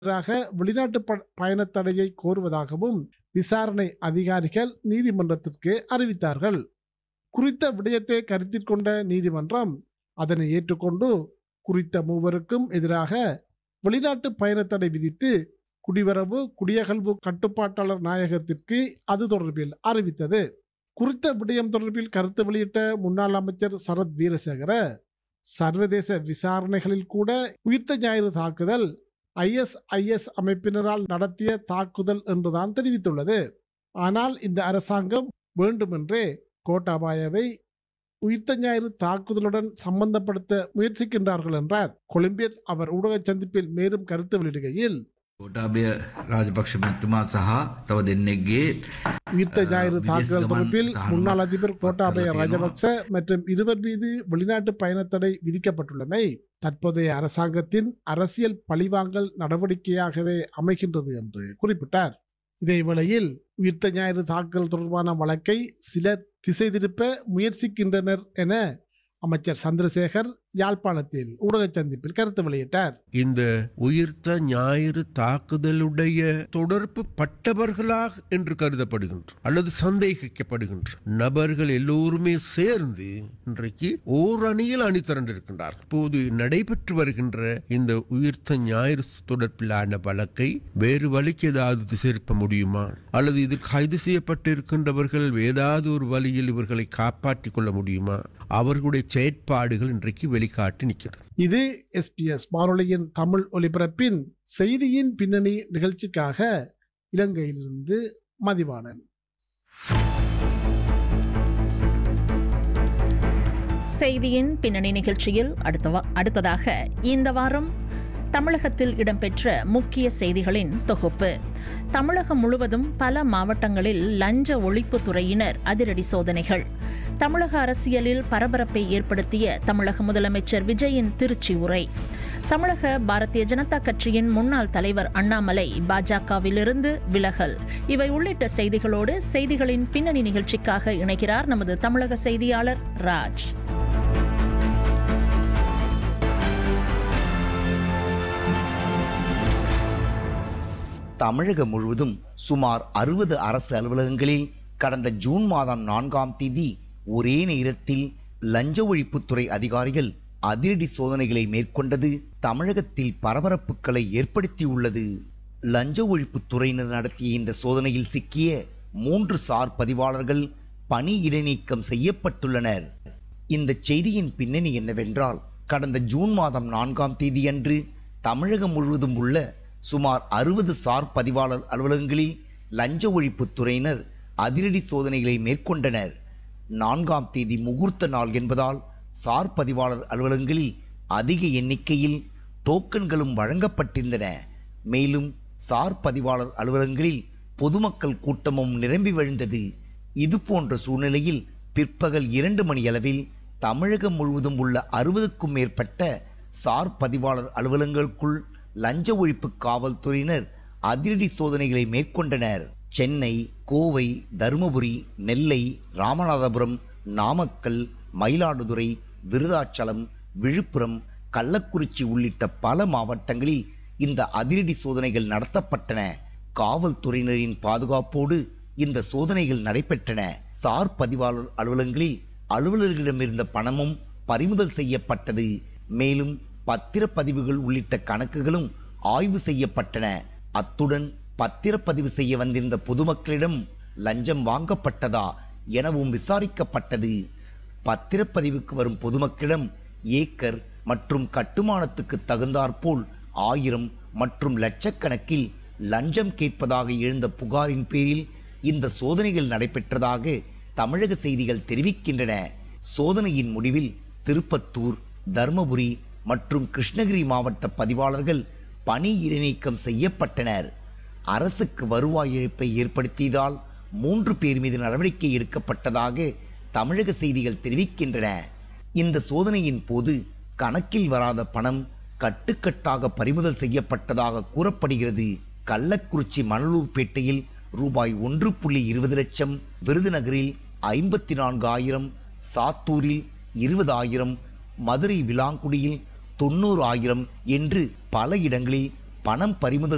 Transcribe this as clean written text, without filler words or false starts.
எதிராக வெளிநாட்டு பயணத் தடையை கோருவதாகவும் விசாரணை அதிகாரிகள் நீதிமன்றத்திற்கு அறிவித்தார்கள். குறித்த விடயத்தை கருத்தில் கொண்ட நீதிமன்றம் அதனை ஏற்றுக்கொண்டு குறித்த மூவருக்கும் எதிராக வெளிநாட்டு பயணத் தடை விதித்து குடிவரவு குடியகல்வு கட்டுப்பாட்டாளர் நாயகத்திற்கு அது தொடர்பில் அறிவித்தது. குறித்த விடயம் தொடர்பில் கருத்து வெளியிட்ட முன்னாள் அமைச்சர் சரத் வீரசேகர, சர்வதேச விசாரணைகளில் கூட உயிர்த்த ஞாயிறு தாக்குதல் ISIS அமைப்பினரால் நடத்திய தாக்குதல் என்றுதான் தெரிவித்துள்ளது. ஆனால் இந்த அரசாங்கம் வேண்டுமென்றே கோட்டாபாயவை உயிர்த்த ஞாயிறு தாக்குதலுடன் சம்பந்தப்படுத்த முயற்சிக்கின்றார்கள் என்றார். கொழும்பில் அவர் ஊடக சந்திப்பில் மேலும் கருத்து வெளியிடுகையில், கோட்டாபய ராஜபக்ஷ மத்துமா சஹா தவ தென்னெக்கே உயிர்த்த ஞாயிறு தாக்குதல் தொடர்பில் முன்னாள் அதிபர் கோட்டாபய ராஜபக்ச மற்றும் இருவர் மீது வெளிநாட்டு பயணத்தடை விதிக்கப்பட்டுள்ளமை தற்போதைய அரசாங்கத்தின் அரசியல் பழிவாங்கல் நடவடிக்கையாகவே அமைகின்றது என்று குறிப்பிட்டார். இதேவேளையில் உயிர்த்த ஞாயிறு தாக்குதல் தொடர்பான வழக்கை சிலர் திசை திருப்ப முயற்சிக்கின்றனர் என அமைச்சர் சந்திரசேகர் யாழ்ப்பாணத்தில் ஊடக சந்திப்பில் கருத்து வெளியிட்டார். இந்த உயிர்த்த ஞாயிறு தாக்குதலுடைய தொடர்பு பட்டவர்களாக என்று கருதப்படுகின்ற அல்லது சந்தேகிக்கப்படுகின்ற நபர்கள் எல்லோருமே சேர்ந்து இன்றைக்கு ஓர் அணியில் அணி திரண்டிருக்கின்றார். இப்போது நடைபெற்று வருகின்ற இந்த உயிர்த்த ஞாயிறு தொடர்பிலான வழக்கை வேறு வழிக்கு ஏதாவது சேர்ப்ப முடியுமா, அல்லது இதில் கைது செய்யப்பட்டிருக்கின்றவர்கள் ஏதாவது ஒரு வழியில் இவர்களை காப்பாற்றிக் கொள்ள முடியுமா? அவர்களுடைய செயற்பாடுகள் இன்றைக்கு வெளிக்காட்டி நிற்கிறது. இது SBS வானொலியின் தமிழ் ஒலிபரப்பின் செய்தியின் பின்னணி நிகழ்ச்சிக்காக இலங்கையிலிருந்து மதிவாணன். செய்தியின் பின்னணி நிகழ்ச்சியில் அடுத்ததாக இந்த வாரம் தமிழகத்தில் இடம்பெற்ற முக்கிய செய்திகளின் தொகுப்பு. தமிழகம் முழுவதும் பல மாவட்டங்களில் லஞ்ச ஒழிப்புத்துறையினர் அதிரடி சோதனைகள். தமிழக அரசியலில் பரபரப்பை ஏற்படுத்திய தமிழக முதலமைச்சர் விஜயின் திருச்சி உரை. தமிழக பாரதிய ஜனதா கட்சியின் முன்னாள் தலைவர் அண்ணாமலை பாஜகவிலிருந்து விலகல். இவை உள்ளிட்ட செய்திகளோடு செய்திகளின் பின்னணி நிகழ்ச்சிக்காக இணைகிறார் நமது தமிழக செய்தியாளர் ராஜ். தமிழகம் முழுவதும் சுமார் 60 அரசு அலுவலகங்களில் கடந்த ஜூன் மாதம் 4ஆம் தேதி ஒரே நேரத்தில் லஞ்ச ஒழிப்புத்துறை அதிகாரிகள் அதிரடி சோதனைகளை மேற்கொண்டது தமிழகத்தில் பரபரப்புகளை ஏற்படுத்தியுள்ளது. லஞ்ச ஒழிப்புத்துறையினர் நடத்திய இந்த சோதனையில் சிக்கிய 3 சார் பதிவாளர்கள் பணி இடைநீக்கம் செய்யப்பட்டுள்ளனர். இந்த செய்தியின் பின்னணி என்னவென்றால், கடந்த ஜூன் மாதம் 4ஆம் தேதி அன்று தமிழகம் முழுவதும் உள்ள சுமார் 60 சார் பதிவாளர் அலுவலகங்களில் லஞ்ச ஒழிப்புத்துறையினர் அதிரடி சோதனைகளை மேற்கொண்டனர். 4ஆம் தேதி முகூர்த்த நாள் என்பதால் சார் பதிவாளர் அலுவலகங்களில் அதிக எண்ணிக்கையில் டோக்கன்களும் வழங்கப்பட்டிருந்தன. மேலும் சார் பதிவாளர் அலுவலகங்களில் பொதுமக்கள் கூட்டமும் நிரம்பி வழிந்தது. இதுபோன்ற சூழ்நிலையில் பிற்பகல் 2 மணியளவில் தமிழகம் முழுவதும் உள்ள 60க்கும் மேற்பட்ட சார் பதிவாளர் அலுவலகங்களுக்குள் லஞ்ச ஒழிப்பு காவல்துறையினர் அதிரடி சோதனைகளை மேற்கொண்டனர். சென்னை, கோவை, தருமபுரி, நெல்லை, ராமநாதபுரம், நாமக்கல், மயிலாடுதுறை, விருதாச்சலம், விழுப்புரம், கள்ளக்குறிச்சி உள்ளிட்ட பல மாவட்டங்களில் இந்த அதிரடி சோதனைகள் நடத்தப்பட்டன. காவல்துறையினரின் பாதுகாப்போடு இந்த சோதனைகள் நடைபெற்றன. சார் பதிவாளர் அலுவலகங்களில் அலுவலர்களிடமிருந்த பணமும் பறிமுதல் செய்யப்பட்டது. மேலும் பத்திரப்பதிவுகள் உள்ளிட்ட கணக்குகளும் ஆய்வு செய்யப்பட்டன. அத்துடன் பத்திரப்பதிவு செய்ய வந்திருந்த பொதுமக்களிடம் லஞ்சம் வாங்கப்பட்டதா எனவும் விசாரிக்கப்பட்டது. பத்திரப்பதிவுக்கு வரும் பொதுமக்களிடம் ஏக்கர் மற்றும் கட்டுமானத்துக்கு தகுந்தாற்போல் 1000 மற்றும் லட்சக்கணக்கில் லஞ்சம் கேட்பதாக எழுந்த புகாரின் பேரில் இந்த சோதனைகள் நடைபெற்றதாக தமிழக செய்திகள் தெரிவிக்கின்றன. சோதனையின் முடிவில் திருப்பத்தூர், தருமபுரி மற்றும் கிருஷ்ணகிரி மாவட்ட பதிவாளர்கள் பணி இடைநீக்கம் செய்யப்பட்டனர். அரசுக்கு வருவாய் இழப்பை ஏற்படுத்தியதால் 3 பேர் மீது நடவடிக்கை எடுக்கப்பட்டதாக தமிழக செய்திகள் தெரிவிக்கின்றன. இந்த சோதனையின் போது கணக்கில் வராத பணம் கட்டுக்கட்டாக பறிமுதல் செய்யப்பட்டதாக கூறப்படுகிறது. கள்ளக்குறிச்சி மணலூர்பேட்டையில் ரூபாய் 1.20 லட்சம், விருதுநகரில் 54,000, சாத்தூரில் 20,000, மதுரை விளாங்குடியில் 90,000 என்று பல இடங்களில் பணம் பறிமுதல்